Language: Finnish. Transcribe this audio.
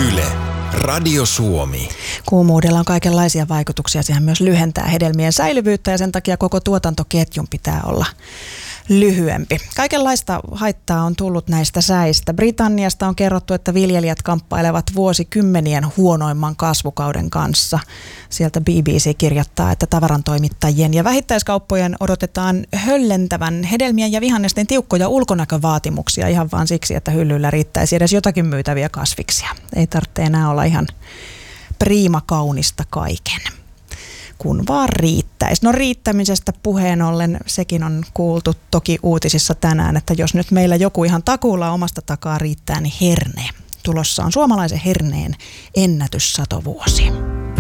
Yle, Radio Suomi. Kuumuudella on kaikenlaisia vaikutuksia. Sehän myös lyhentää hedelmien säilyvyyttä ja sen takia koko tuotantoketjun pitää olla lyhyempi. Kaikenlaista haittaa on tullut näistä säistä. Britanniasta on kerrottu, että viljelijät kamppailevat vuosikymmenien huonoimman kasvukauden kanssa. Sieltä BBC kirjoittaa, että tavarantoimittajien ja vähittäiskauppojen odotetaan höllentävän hedelmien ja vihannesten tiukkoja ulkonäkövaatimuksia ihan vaan siksi, että hyllyllä riittäisi edes jotakin myytäviä kasviksia. Ei tarvitse enää olla ihan priima kaunista kaiken, kun vaan riittäisi. No riittämisestä puheen ollen, sekin on kuultu toki uutisissa tänään, että jos nyt meillä joku ihan takuulla omasta takaa riittää, niin herne. Tulossa on suomalaisen herneen ennätyssatovuosi.